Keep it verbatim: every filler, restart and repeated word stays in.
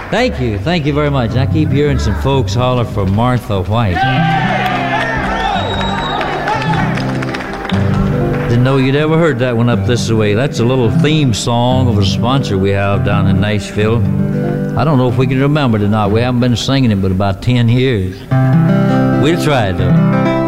Thank you. Thank you very much. I keep hearing some folks holler for Martha White. Didn't know you'd ever heard that one up this way. That's a little theme song of a sponsor we have down in Nashville. I don't know if we can remember it or not. We haven't been singing it but about ten years. We'll try it though.